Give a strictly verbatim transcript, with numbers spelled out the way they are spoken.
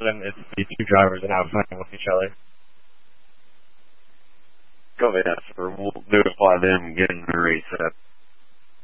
then it's the two drivers are now fighting with each other. Copy that, sir. We'll notify them getting the race up.